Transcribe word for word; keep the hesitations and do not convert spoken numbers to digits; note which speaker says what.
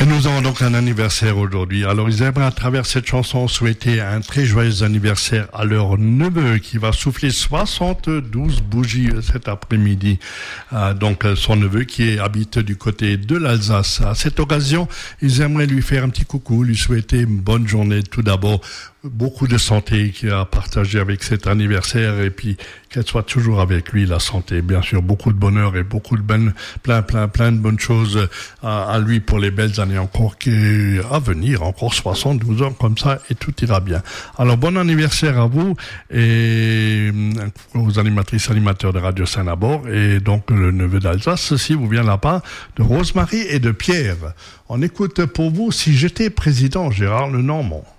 Speaker 1: Et nous avons donc un anniversaire aujourd'hui. Alors ils aimeraient à travers cette chanson souhaiter un très joyeux anniversaire à leur neveu qui va souffler soixante-douze bougies cet après-midi. Euh, donc son neveu qui habite du côté de l'Alsace. À cette occasion, ils aimeraient lui faire un petit coucou, lui souhaiter une bonne journée tout d'abord. Beaucoup de santé qu'il a partagé avec cet anniversaire et puis qu'elle soit toujours avec lui, la santé, bien sûr, beaucoup de bonheur et beaucoup de bonnes, plein, plein, plein de bonnes choses à, à lui pour les belles années encore qui, à venir, encore soixante-douze ans comme ça et tout ira bien. Alors, bon anniversaire à vous et aux animatrices, animateurs de Radio Saint-Nabord et donc le neveu d'Alsace, ceci vous vient là-bas de Rosemary et de Pierre. On écoute pour vous Si j'étais président, Gérard Lenormand.